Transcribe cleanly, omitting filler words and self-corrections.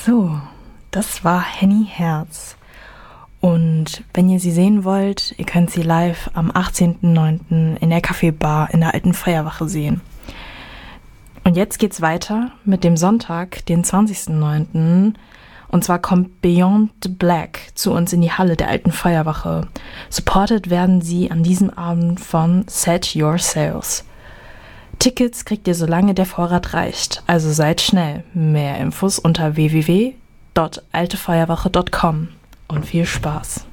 So, das war Henny Herz. Und wenn ihr sie sehen wollt, ihr könnt sie live am 18.09. in der Kaffeebar in der Alten Feuerwache sehen. Und jetzt geht's weiter mit dem Sonntag, den 20.09. Und zwar kommt Beyond the Black zu uns in die Halle der Alten Feuerwache. Supported werden sie an diesem Abend von Set Your Sails. Tickets kriegt ihr, solange der Vorrat reicht. Also seid schnell. Mehr Infos unter www.altefeuerwache.com. Und viel Spaß.